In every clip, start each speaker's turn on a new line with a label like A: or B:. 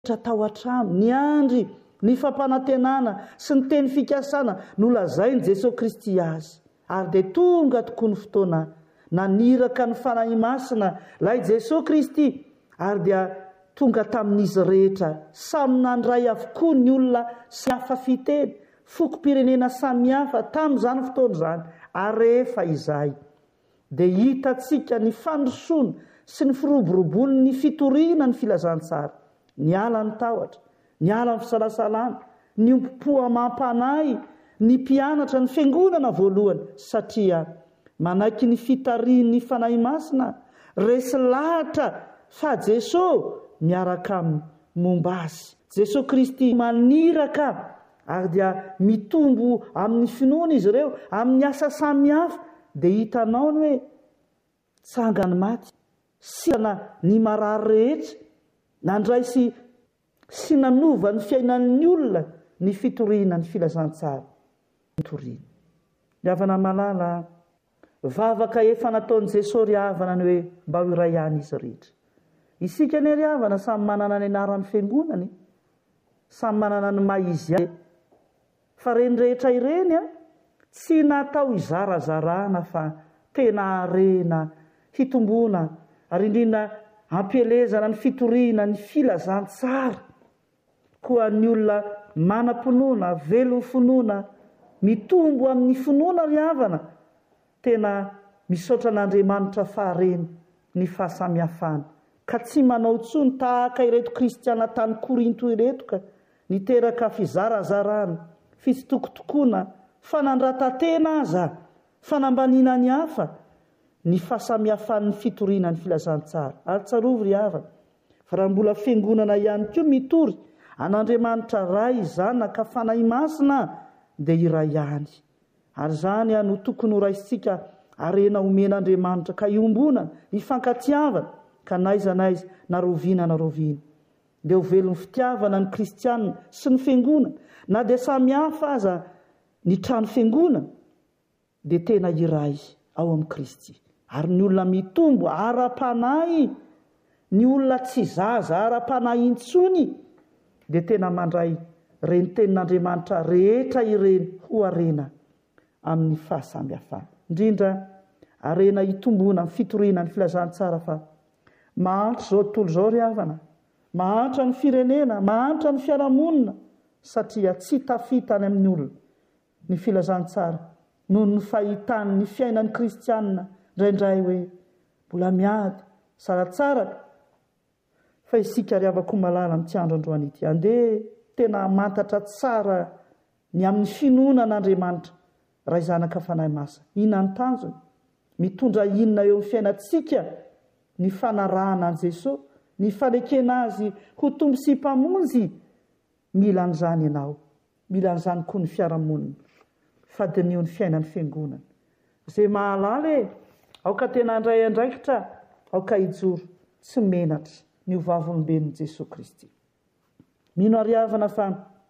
A: miditra tao an-trano, ny andry, ny fampanantenana sy ny teny fikasana nolazainy Jesosy Kristy azy. Ary dia tonga tokoa ny fotoana naniraka ny fanahy masina lay Jesosy Kristy, ary dia tonga tamin'izy rehetra samy nandray avokoa ny olona sy hafa fiteny, fokom-pirenena samihafa tamin'izany fotoana izany. Ary rehefa izay dia hitantsika ny fandrosoana sy ny firoborobony ny fitoriana ny filazantsara, ny ala ny tahotra, ny ala ny fisalasalana, ny ompo-po amam-panahy, ny mpianatra ny fiangonana voalohany, satria manaiky ny fitarian'ny fanahy masina resy lahatra fa Jesosy miaraka amin'ny momba azy. Jesosy Kristy maniraka ary dia mitombo amin'ny finoana izy ireo amin'ny asa samihafa. Dia hitanao ny hoe tsangany maty sina ny marary rehetra nandray sy nanova ny fiainan'ny olona ny fitoriana ny filazantsara. Ny havana malala vavaka efa nataon'i Jesosy ry havana ny hoe mba ho iray ihany izy rehetra. Isika ny ry havana samy manana ny anaran'ny fiangonany, samy manana ny maha izy azy. Fa reny rehetra ireny tsy natao hizarazarana fa tena harena hitombona ary indrindra hampielezana ny fitoriana ny filazantsara koa ny olona manam-pinoana, velon'ny finoana, mitombo amin'ny finoana ry havana, tena misaotra an'Andriamanitra fahareny ny fahasamihafana, ka tsy manao tsony tahaka ireto kristiana tany Korinto ireto ka niteraka fizarazarana, fitsitokotokoana, fanandratantena aza, fanambanina ny hafa, ny fahasamihafan'ny fitoriana ny filazantsara. Ary tsarovy ry havana, fa raha mbola fiangonana ihany koa mitory an'Andriamanitra ray zanaka fanahy masina dia iray ihany. Ary zany no tokony ho raisitsika arena omen'Andriamanitra ka iombonana, ifankatiavana, ka naiza na roviana na roviana. Dia ho velon'ny fitiavana ny kristianina sy ny fiangonana, na dia samihafa aza ny trano fiangonana, dia tena iray ao amin'ny Kristy. Ary ny olona mitombo ara-panahy, ny olona tsy zaza ara-panahy intsony, dia tena mandray reny tenin'Andriamanitra rehetra ireny ho arena amin'ny fahasamihafana. Indrindra arena hitombona amin'ny fitoriana ny filazantsara, fa mahantra izao tontolo izao ry havana, mahantra ny firenena, mahantra ny fiarahamonina, satria tsy tafita any amin'ny olona ny filazantsara noho ny fahitany ny fiainan'ny kristianina indraindray hoe mbola miady saratsaraka. Fa isika ry havako malala amin'ny andro androany ity, andeha tena mantatra tsara ny amin'ny finoana an'Andriamanitra ray zanaka fanahy masina. Inona ny tanjony? Mitondra inona eo amin'ny fiainantsika ny fanarahana an' Jesosy, ny fanekena azy ho tombo sy mpamonjy? Mila an'izany ianao, mila an'izany koa ny fiarahamonina, fadinio ny fiainan'ny fiangonana. Izay mahalala aoka tena andray andraikitra, aoka hijoro tsy menatra ny hovavolombelon'i Jesosy Kristy. Mino ry havana fa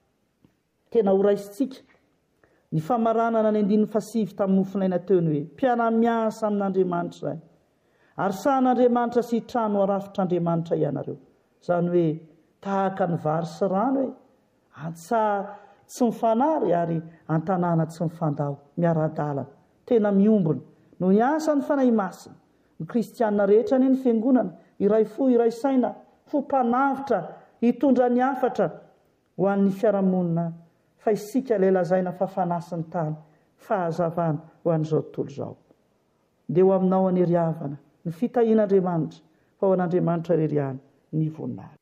A: tena ho raisitsika ny famaranana ny 15 tamin'ny mofinaina teo ny hoe mpiara-miasa amin'Andriamanitra iray, ary sahan'Andriamanitra sy trano arafitr'Andriamanitra ianareo. Izany hoe tahaka ny vary sy rano hoe antsaha tsy mifanary ary antanàna tsy mifandao, miara-dalana, tena miombona no hiasa ny fanahy masina. Ny kristianina rehetra ny fiangonana, iray fo, iray saina, ho mpanavitra, hitondra ny hafatra ho an'ny fiarahamonina, fa isika ilay lazaina fafanasiny tany, fahazavana ho an'izao tontolo izao. Dia ho aminao any ry havana ny fitahian'Andriamanitra, fa ho an'Andriamanitra irery ihany ny voninahitra.